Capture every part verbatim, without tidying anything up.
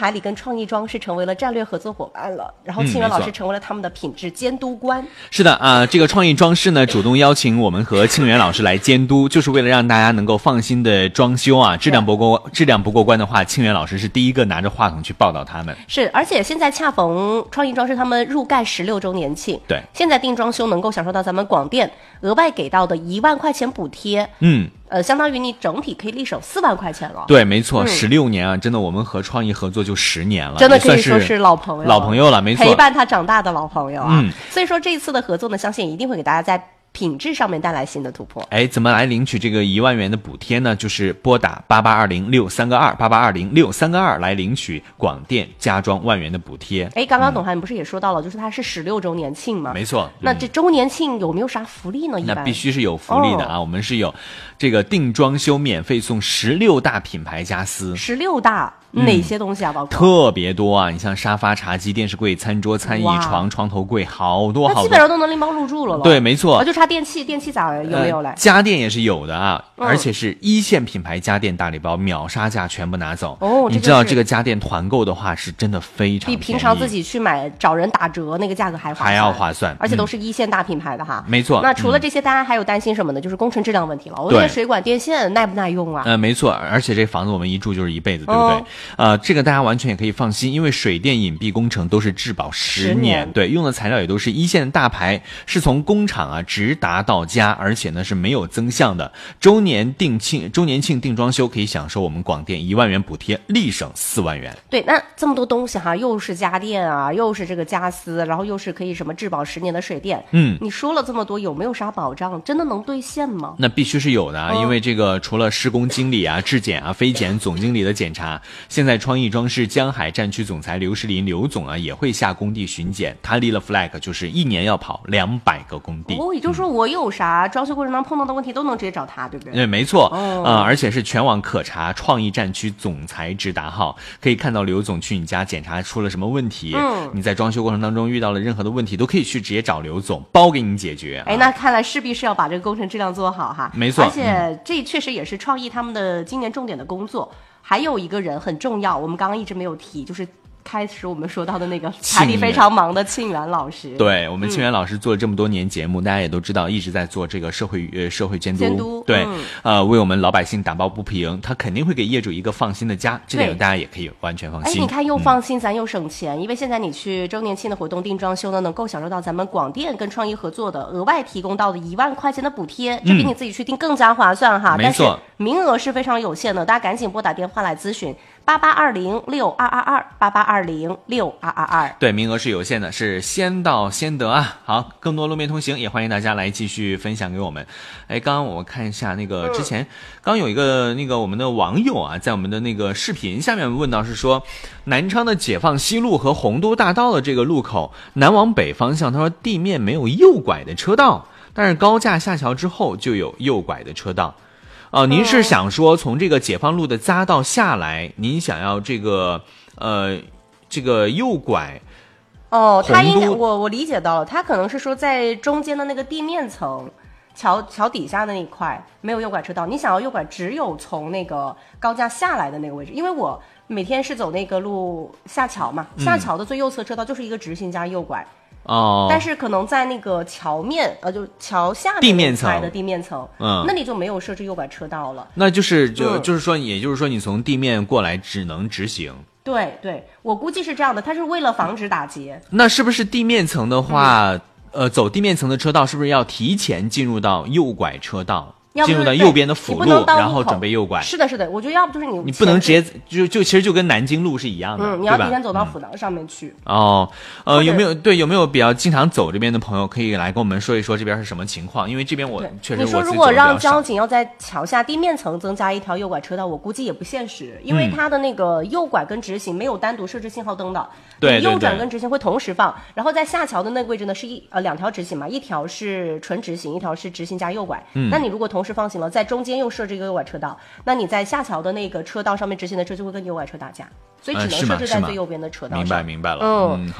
牌里跟创意装饰成为了战略合作伙伴了，然后庆元老师成为了他们的品质监督官。 是的啊、呃，这个创意装饰呢主动邀请我们和庆元老师来监督，就是为了让大家能够放心的装修啊，质量不过质量不过关的话，庆元老师是第一个拿着话筒去报道他们。 是，而且现在恰逢创意装饰他们入盖十六周年庆， 对， 现在定装修能够享受到咱们广电额外给到的一万块钱补贴， 嗯。 呃，相当于你整体可以立省四万块钱了。 对，没错，十六、 嗯、 年啊，真的，我们和创意合作就十年了， 真的可以说是老朋友， 老朋友了，没错， 陪伴他长大的老朋友啊。 嗯， 所以说这次的合作呢，相信一定会给大家在品质上面带来新的突破。 哎，怎么来领取这个一万元的补贴呢？就是拨打八八二零六三个二八八二零六三个二来领取广电家装万元的补贴。 哎，刚刚董涵不是也说到了，嗯、就是它是十六周年庆嘛？ 没错。 那这周年庆有没有啥福利呢？ 那必须是有福利的啊！哦、我们是有这个定装修免费送十六大品牌家私。 十六大。哪些东西啊？包括特别多啊！你像沙发、茶几、电视柜、餐桌、餐椅、床、床头柜，好多好多， 基本上都能拎包入住了。 对，没错。 啊，就差电器，电器咋有没有嘞？ 呃、家电也是有的啊， 嗯、 而且是一线品牌家电大礼包，秒杀价全部拿走。 哦， 你知道这个家电团购的话，是真的非常比平常自己去买找人打折那个价格还划算， 还要划算， 而且都是一线大品牌的哈。 没错。 那除了这些，大家还有担心什么呢？就是工程质量问题了。我这水管电线耐不耐用啊？ 呃，没错，而且这房子我们一住就是一辈子，对不对？哦、呃，这个大家完全也可以放心，因为水电隐蔽工程都是质保十年，对，用的材料也都是一线的大牌，是从工厂啊直达到家，而且呢是没有增项的。周年定庆、周年庆定装修可以享受我们广电一万元补贴，立省四万元。 对，那这么多东西哈，又是家电啊，又是这个家私，然后又是可以什么质保十年的水电， 嗯， 你说了这么多，有没有啥保障？真的能兑现吗？ 那必须是有的啊，哦、因为这个除了施工经理啊、质检啊、非检总经理的检查，现在创意装饰江海战区总裁刘世林刘总啊也会下工地巡检，他立了 flag， 就是一年要跑两百个工地。 哦，也就是说我有啥装修过程当中碰到的问题都能直接找他，对不对？ 对，没错。 哦、 呃，而且是全网可查创意战区总裁直达号，可以看到刘总去你家检查出了什么问题。 嗯， 你在装修过程当中遇到了任何的问题，都可以去直接找刘总，包给你解决。 哎，那看来势必是要把这个工程质量做好哈。 没错， 而且这确实也是创意他们的今年重点的工作。还有一个人很重要，我们刚刚一直没有提，就是开始我们说到的那个财力非常忙的庆元老师。 对，我们庆元老师做了这么多年节目、嗯、大家也都知道一直在做这个社会呃社会监督， 监督对、 嗯、 呃为我们老百姓打抱不平，他肯定会给业主一个放心的家，这点大家也可以完全放心。 哎，你看又放心、嗯、咱又省钱，因为现在你去周年庆的活动定装修呢，能够享受到咱们广电跟创意合作的额外提供到的一万块钱的补贴，这比你自己去定更加划算哈、 嗯、没错， 但是名额是非常有限的，大家赶紧拨打电话来咨询八八二零六二二二八八二零六二二二。 对，名额是有限的，是先到先得啊。好，更多路面通行也欢迎大家来继续分享给我们。哎，刚刚我看一下那个之前，刚有一个那个我们的网友啊，在我们的那个视频下面问到是说，南昌的解放西路和洪都大道的这个路口南往北方向，他说地面没有右拐的车道，但是高架下桥之后就有右拐的车道。哦，您是想说从这个解放路的匝道下来，您想要这个呃这个右拐？ 哦，他应该我我理解到了，他可能是说在中间的那个地面层，桥桥底下的那一块没有右拐车道，你想要右拐只有从那个高架下来的那个位置，因为我每天是走那个路下桥嘛，下桥的最右侧车道就是一个直行加右拐。 哦， 但是可能在那个桥面，呃，就桥下地面层的地面层， 嗯， 那里就没有设置右拐车道了。 那就是就、 嗯、 就是说，也就是说，你从地面过来只能直行。 对对，我估计是这样的，它是为了防止打劫。 那是不是地面层的话，嗯、呃，走地面层的车道是不是要提前进入到右拐车道？进入到右边的辅路，然后准备右拐。 是的，是的，我觉得要不就是你， 你不能直接就就其实就跟南京路是一样的， 嗯，你要提前走到辅廊上面去。 嗯、哦，呃，有没有对有没有比较经常走这边的朋友可以来跟我们说一说这边是什么情况？因为这边我确实我你说如果让交警要在桥下地面层增加一条右拐车道，我估计也不现实，因为它的那个右拐跟直行没有单独设置信号灯的， 对， 右转跟直行会同时放，然后在下桥的那个位置呢是一呃两条直行嘛，一条是纯直行，一条是直行加右拐。 嗯， 那你如果同时放行了，在中间又设置一个右拐车道，那你在下桥的那个车道上面直行的车就会跟右拐车打架，所以只能设置在最右边的车道上。 呃、明白明白了， 嗯， 嗯好。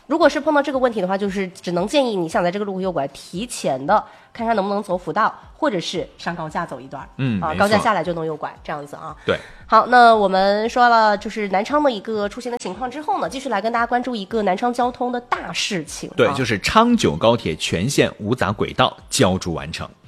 如果是碰到这个问题的话，就是只能建议你想在这个路口右拐提前的看看能不能走辅道，或者是上高架走一段， 嗯啊，高架下来就能右拐这样子啊。 对， 好，那我们说了就是南昌的一个出行的情况之后呢，继续来跟大家关注一个南昌交通的大事情。 对，就是昌九高铁全线无杂轨道浇筑完成。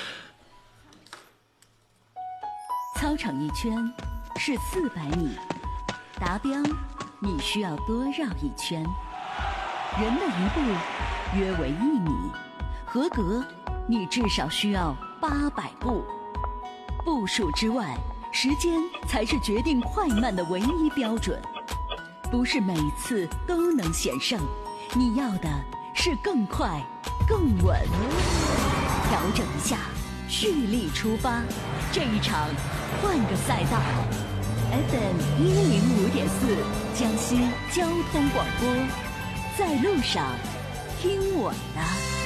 操场一圈是四百米，达标你需要多绕一圈。人的一步约为一米，合格你至少需要八百步。步数之外，时间才是决定快慢的唯一标准。不是每次都能险胜，你要的是更快更稳。调整一下，蓄力出发，这一场换个赛道。 F M 一零五点四江西交通广播，在路上听我的。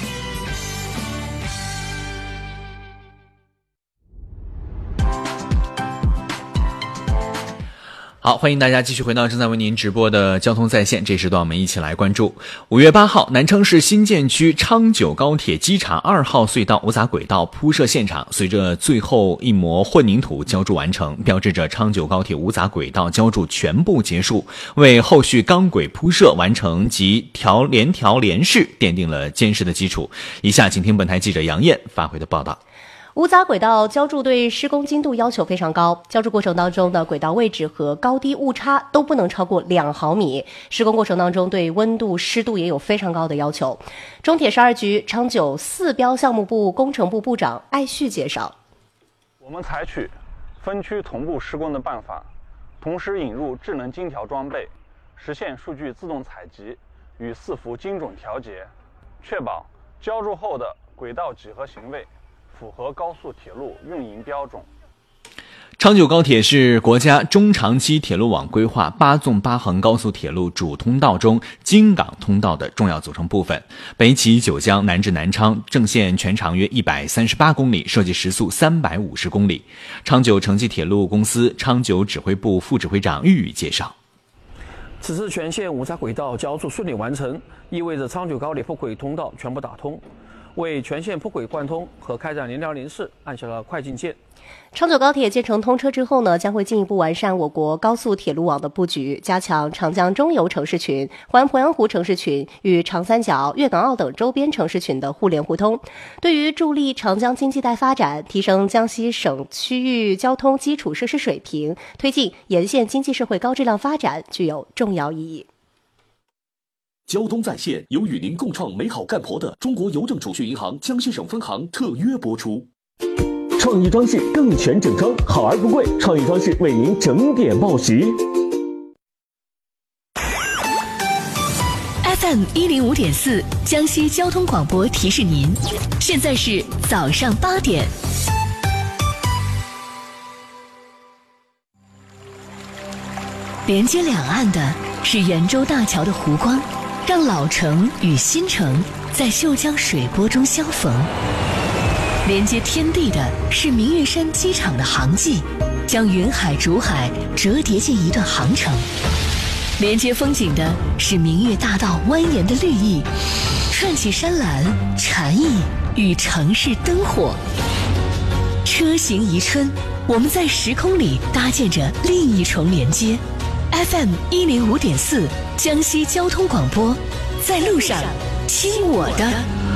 好，欢迎大家继续回到正在为您直播的交通在线，这时段我们一起来关注五月八号南昌市新建区昌九高铁机场二号隧道无杂轨道铺设现场，随着最后一模混凝土浇筑完成，标志着昌九高铁无杂轨道浇筑全部结束，为后续钢轨铺设完成及调联调联试奠定了坚实的基础。以下请听本台记者杨艳发回的报道。 无杂轨道浇筑对施工精度要求非常高，浇筑过程当中的轨道位置和高低误差都不能超过两毫米。施工过程当中对温度、湿度也有非常高的要求。中铁十二局昌九四标项目部工程部部长艾旭介绍， 我们采取分区同步施工的办法，同时引入智能精调装备，实现数据自动采集与伺服精准调节，确保浇筑后的轨道几何行位符合高速铁路运营标准。 昌九高铁是国家中长期铁路网规划八纵八横高速铁路主通道中京港通道的重要组成部分，北起九江，南至南昌，正线全长约一百三十八公里，设计时速三百五十公里。昌九城际铁路公司昌九指挥部副指挥长玉宇介绍， 此次全线无杂轨道浇筑顺利完成，意味着昌九高铁铺轨通道全部打通，为全线铺轨贯通和开展联调联试按下了快进键。 昌九高铁建成通车之后呢，将会进一步完善我国高速铁路网的布局，加强长江中游城市群、环鄱阳湖城市群与长三角、粤港澳等周边城市群的互联互通，对于助力长江经济带发展、提升江西省区域交通基础设施水平、推进沿线经济社会高质量发展具有重要意义。 交通在线由与您共创美好干活的中国邮政储蓄银行江西省分行特约播出。创意装饰更全整装，好而不贵，创意装饰为您整点报时。 F M 一零五点四江西交通广播提示您，现在是早上八点。连接两岸的是袁州大桥的湖光，让老城与新城在秀江水波中相逢。连接天地的是明月山机场的航迹，将云海竹海折叠进一段航程。连接风景的是明月大道蜿蜒的绿意，串起山岚禅意与城市灯火。车行宜春，我们在时空里搭建着另一重连接。F M 一零五点四江西交通广播，在路上听我的。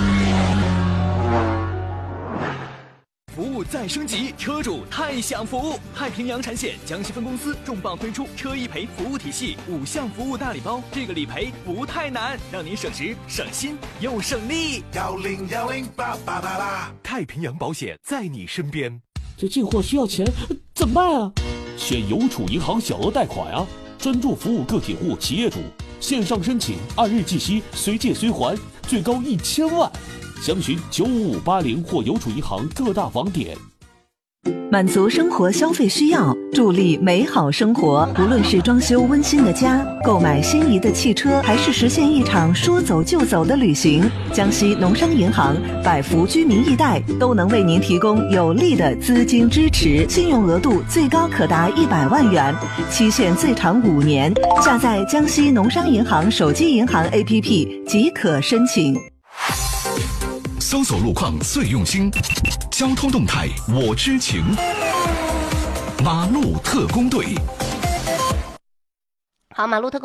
服务再升级，车主太享福！太平洋产险江西分公司重磅推出车一赔服务体系五项服务大礼包，这个理赔不太难，让您省时省心又省力。 幺零幺零八八八八，太平洋保险在你身边。 这进货需要钱怎么办啊？选邮储银行小额贷款啊，专注服务个体户、企业主，线上申请，按日计息，随借随还，最高一千万。详询九五五八零或邮储银行各大网点。 满足生活消费需要，助力美好生活。无论是装修温馨的家，购买心仪的汽车，还是实现一场说走就走的旅行，江西农商银行百福居民易贷都能为您提供有力的资金支持，信用额度最高可达一百万元，期限最长五年。下载江西农商银行手机银行 A P P 即可申请。 搜索路况最用心，交通动态我知情。马路特工队， 好，马路特工